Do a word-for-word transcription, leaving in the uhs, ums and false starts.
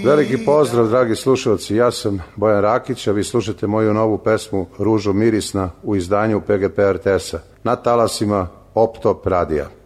Veliki pozdrav, dragi slušalci, ja sam Bojan Rakić, a vi slušate moju novu pesmu Ružo mirisna u izdanju P G P R T S-a na talasima Optop radija.